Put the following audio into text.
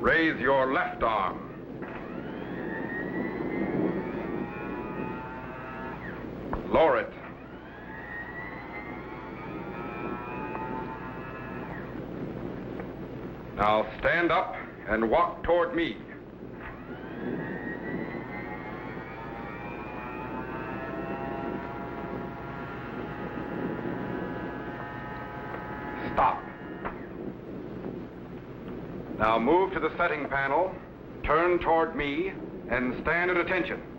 Raise your left arm. Lower it. Now stand up and walk toward me. Stop. Now move to the setting panel, turn toward me, and stand at attention.